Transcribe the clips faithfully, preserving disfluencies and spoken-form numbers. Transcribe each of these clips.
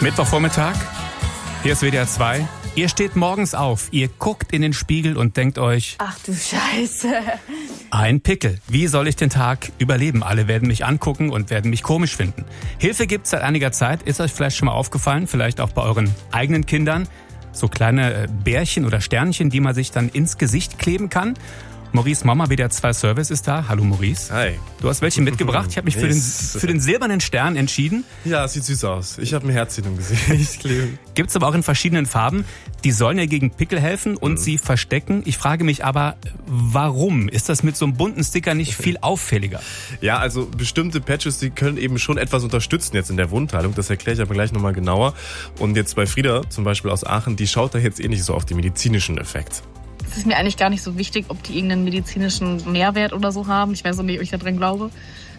Mittwochvormittag, hier ist W D R zwei. Ihr steht morgens auf, ihr guckt in den Spiegel und denkt euch: Ach du Scheiße. Ein Pickel. Wie soll ich den Tag überleben? Alle werden mich angucken und werden mich komisch finden. Hilfe gibt's seit einiger Zeit. Ist euch vielleicht schon mal aufgefallen, vielleicht auch bei euren eigenen Kindern, so kleine Bärchen oder Sternchen, die man sich dann ins Gesicht kleben kann. Maurice Mama, W D R zwei Service ist da. Hallo Maurice. Hi. Du hast welche mitgebracht. Ich habe mich für den, für den silbernen Stern entschieden. Ja, es sieht süß aus. Ich habe ein Herzchen im Gesicht kleben. Gibt's aber auch in verschiedenen Farben. Die sollen ja gegen Pickel helfen und mhm. sie verstecken. Ich frage mich aber, warum? Ist das mit so einem bunten Sticker nicht viel auffälliger? Ja, also bestimmte Patches, die können eben schon etwas unterstützen jetzt in der Wundheilung. Das erkläre ich aber gleich nochmal genauer. Und jetzt bei Frieda, zum Beispiel aus Aachen, die schaut da jetzt eh nicht so auf den medizinischen Effekt. Es ist mir eigentlich gar nicht so wichtig, ob die irgendeinen medizinischen Mehrwert oder so haben. Ich weiß auch nicht, ob ich da dran glaube.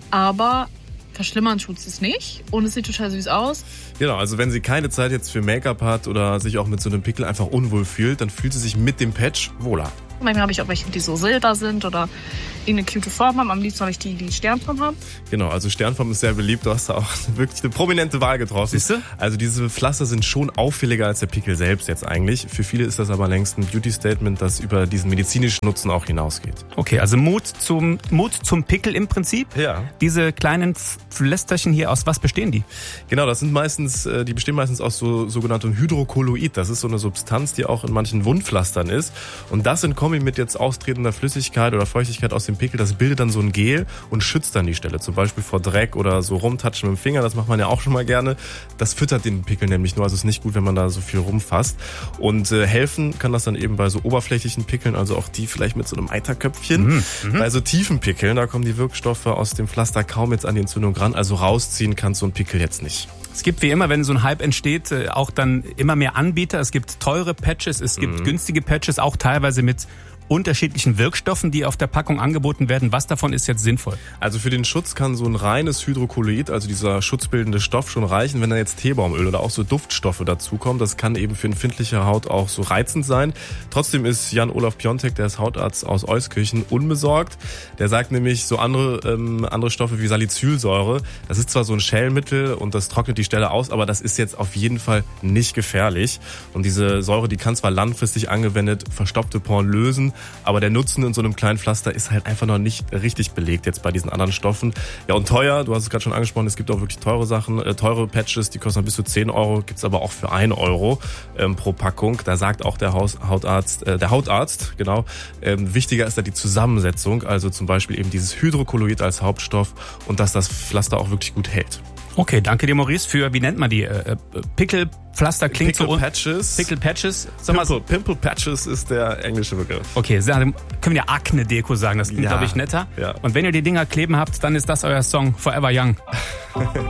Aber verschlimmern tut es nicht und es sieht total süß aus. Genau, also wenn sie keine Zeit jetzt für Make-up hat oder sich auch mit so einem Pickel einfach unwohl fühlt, dann fühlt sie sich mit dem Patch wohler. Manchmal habe ich auch welche, die so silber sind oder irgendeine cute Form haben. Am liebsten habe ich die, die Sternform haben. Genau, also Sternform ist sehr beliebt. Du hast da auch wirklich eine prominente Wahl getroffen. Siehst du? Also diese Pflaster sind schon auffälliger als der Pickel selbst jetzt eigentlich. Für viele ist das aber längst ein Beauty-Statement, das über diesen medizinischen Nutzen auch hinausgeht. Okay, also Mut zum, Mut zum Pickel im Prinzip. Ja. Diese kleinen Pflästerchen hier, aus was bestehen die? Genau, das sind meistens, die bestehen meistens aus so sogenanntem Hydrokolloid. Das ist so eine Substanz, die auch in manchen Wundpflastern ist. Und das in Kombi mit jetzt austretender Flüssigkeit oder Feuchtigkeit aus dem Pickel, das bildet dann so ein Gel und schützt dann die Stelle. Zum Beispiel vor Dreck oder so rumtatschen mit dem Finger, das macht man ja auch schon mal gerne. Das füttert den Pickel nämlich nur, also es ist nicht gut, wenn man da so viel rumfasst. Und äh, helfen kann das dann eben bei so oberflächlichen Pickeln, also auch die vielleicht mit so einem Eiterköpfchen. Mhm. Bei so tiefen Pickeln, da kommen die Wirkstoffe aus dem Pflaster kaum jetzt an die Entzündung ran, also rausziehen kann so ein Pickel jetzt nicht. Es gibt wie immer, wenn so ein Hype entsteht, auch dann immer mehr Anbieter. Es gibt teure Patches, es gibt mhm. günstige Patches, auch teilweise mit unterschiedlichen Wirkstoffen, die auf der Packung angeboten werden. Was davon ist jetzt sinnvoll? Also für den Schutz kann so ein reines Hydrokolloid, also dieser schutzbildende Stoff, schon reichen, wenn da jetzt Teebaumöl oder auch so Duftstoffe dazukommen. Das kann eben für empfindliche Haut auch so reizend sein. Trotzdem ist Jan-Olaf Piontek, der ist Hautarzt aus Euskirchen, unbesorgt. Der sagt nämlich, so andere ähm, andere Stoffe wie Salicylsäure, das ist zwar so ein Schälmittel und das trocknet die Stelle aus, aber das ist jetzt auf jeden Fall nicht gefährlich. Und diese Säure, die kann zwar langfristig angewendet verstopfte Poren lösen, aber der Nutzen in so einem kleinen Pflaster ist halt einfach noch nicht richtig belegt jetzt bei diesen anderen Stoffen. Ja, und teuer, du hast es gerade schon angesprochen, es gibt auch wirklich teure Sachen, äh, teure Patches, die kosten bis zu zehn Euro, gibt's aber auch für ein Euro ähm, pro Packung. Da sagt auch der Haus, Hautarzt, äh, der Hautarzt, genau, ähm, wichtiger ist da die Zusammensetzung, also zum Beispiel eben dieses Hydrokolloid als Hauptstoff und dass das Pflaster auch wirklich gut hält. Okay, danke dir Maurice für, wie nennt man die, äh, Pickelpflaster klingt Pickle so... Un- Patches. Pickle Patches. Sag mal Pimple, Pimple Patches ist der englische Begriff. Okay, dann können wir ja Akne-Deko sagen, das klingt, Ja, glaube ich, netter. ja. Und wenn ihr die Dinger kleben habt, dann ist das euer Song Forever Young.